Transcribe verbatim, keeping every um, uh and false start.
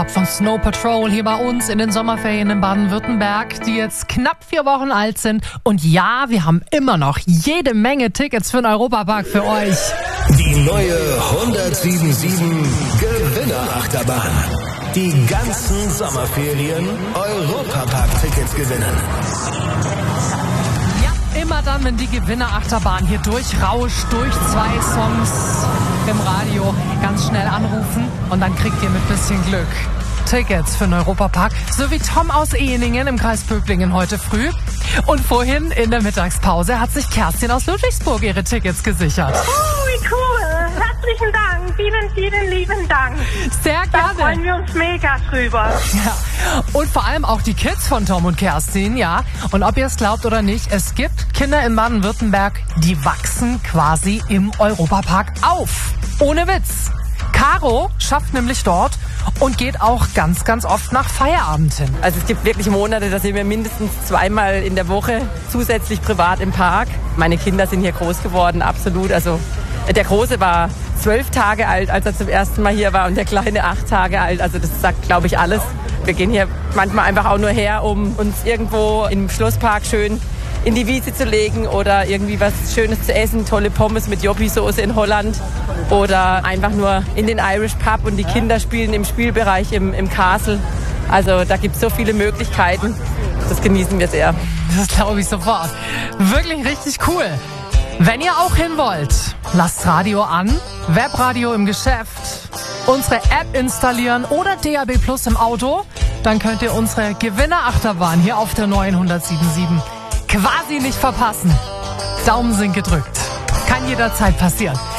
Von Snow Patrol hier bei uns in den Sommerferien in Baden-Württemberg, die jetzt knapp vier Wochen alt sind. Und ja, wir haben immer noch jede Menge Tickets für den Europapark für euch. Die neue hundertsieben Gewinnerachterbahn. Die ganzen Sommerferien Europapark-Tickets gewinnen. Ja, immer dann, wenn die Gewinnerachterbahn hier durchrauscht, durch zwei Songs im Radio, ganz schnell anrufen und dann kriegt ihr mit bisschen Glück Tickets für den Europapark, so wie Tom aus Eheningen im Kreis Böblingen heute früh. Und vorhin in der Mittagspause hat sich Kerstin aus Ludwigsburg ihre Tickets gesichert. Oh, wie cool. Herzlichen Dank. Vielen, vielen lieben Dank. Sehr gerne. Da freuen wir uns mega drüber. Ja. Und vor allem auch die Kids von Tom und Kerstin, ja. Und ob ihr es glaubt oder nicht, es gibt Kinder in Baden-Württemberg, die wachsen quasi im Europapark auf. Ohne Witz. Caro schafft nämlich dort und geht auch ganz, ganz oft nach Feierabend hin. Also es gibt wirklich Monate, da sind wir mindestens zweimal in der Woche zusätzlich privat im Park. Meine Kinder sind hier groß geworden, absolut. Also der Große war zwölf Tage alt, als er zum ersten Mal hier war, und der Kleine acht Tage alt. Also das sagt, glaube ich, alles. Wir gehen hier manchmal einfach auch nur her, um uns irgendwo im Schlosspark schön in die Wiese zu legen oder irgendwie was Schönes zu essen, tolle Pommes mit Joppy-Soße in Holland oder einfach nur in den Irish Pub und die Kinder spielen im Spielbereich im, im Castle. Also da gibt es so viele Möglichkeiten, das genießen wir sehr. Das glaube ich sofort. Wirklich richtig cool. Wenn ihr auch hin wollt, lasst Radio an, Webradio im Geschäft, unsere App installieren oder D A B Plus im Auto, dann könnt ihr unsere Gewinnerachterbahn hier auf der neuen hundertsiebenundsiebzig quasi nicht verpassen. Daumen sind gedrückt. Kann jederzeit passieren.